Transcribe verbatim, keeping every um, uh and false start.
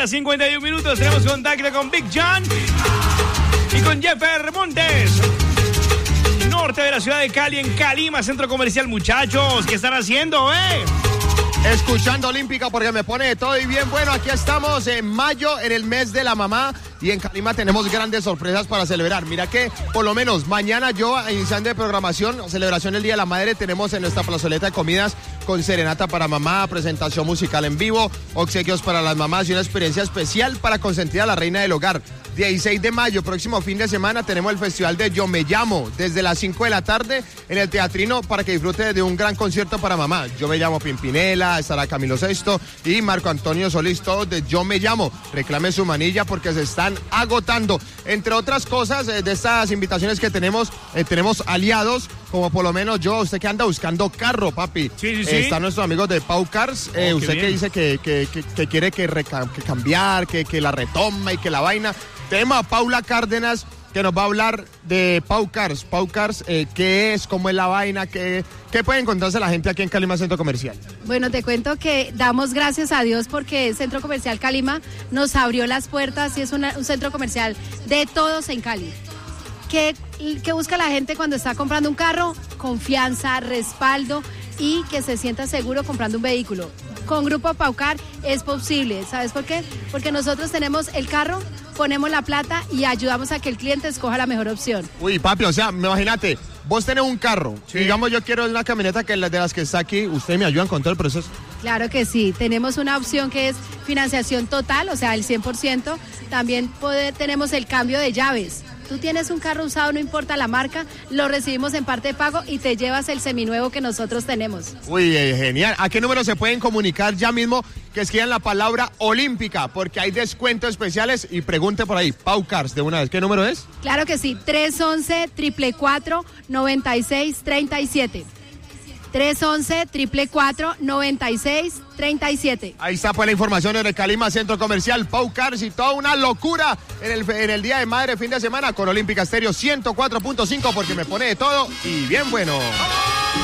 las cincuenta y un minutos. Tenemos contacto con Big John y con Jeffer Montes. Norte de la ciudad de Cali, en Calima, centro comercial. Muchachos, ¿qué están haciendo, eh? Escuchando Olímpica porque me pone de todo y bien. Bueno, aquí estamos en mayo, en el mes de la mamá, y en Calima tenemos grandes sorpresas para celebrar. Mira que por lo menos mañana yo, iniciando de programación, celebración del Día de la Madre, tenemos en nuestra plazoleta de comidas con serenata para mamá, presentación musical en vivo, obsequios para las mamás y una experiencia especial para consentir a la reina del hogar. dieciséis de mayo, próximo fin de semana, tenemos el festival de Yo Me Llamo, desde las cinco de la tarde en el Teatrino, para que disfrute de un gran concierto para mamá. Yo Me Llamo Pimpinela, estará Camilo Sesto y Marco Antonio Solís, todos de Yo Me Llamo. Reclame su manilla porque se están agotando. Entre otras cosas, eh, de estas invitaciones que tenemos, eh, tenemos aliados, como por lo menos yo, usted que anda buscando carro, papi. Sí, sí, sí. Eh, están nuestros amigos de Pau Cars, eh, Oh, usted que bien. dice que, que, que, que quiere que, reca- que cambiar, que, que la retoma y que la vaina. Tenemos a Paula Cárdenas, que nos va a hablar de Pau Cars. Pau Cars, eh, ¿qué es? ¿Cómo es la vaina? ¿Qué, qué puede encontrarse la gente aquí en Calima Centro Comercial? Bueno, te cuento que damos gracias a Dios porque Centro Comercial Calima nos abrió las puertas y es una- un centro comercial de todos en Cali. ¿Qué, ¿Qué busca la gente cuando está comprando un carro? Confianza, respaldo y que se sienta seguro comprando un vehículo. Con Grupo Paucar es posible, ¿sabes por qué? Porque nosotros tenemos el carro, ponemos la plata y ayudamos a que el cliente escoja la mejor opción. Uy, papi, o sea, imagínate, vos tenés un carro, Sí. digamos yo quiero una camioneta que es la de las que está aquí, ¿usted me ayudan con todo el proceso? Claro que sí, tenemos una opción que es financiación total, o sea, el cien por ciento. También poder- tenemos el cambio de llaves. Tú tienes un carro usado, no importa la marca, lo recibimos en parte de pago y te llevas el seminuevo que nosotros tenemos. Uy, eh, genial. ¿A qué número se pueden comunicar ya mismo? Que escriban la palabra Olímpica, porque hay descuentos especiales y pregunte por ahí, Pau Cars, de una vez. ¿Qué número es? Claro que sí, tres once, cuatro cuatro, noventa y seis, treinta y siete. tres once, cuatro cuatro, noventa y seis, treinta y siete. Ahí está pues la información en el Calima Centro Comercial, Pau Cars, y toda una locura en el, en el Día de Madre fin de semana con Olímpica Estéreo ciento cuatro punto cinco, porque me pone de todo y bien bueno.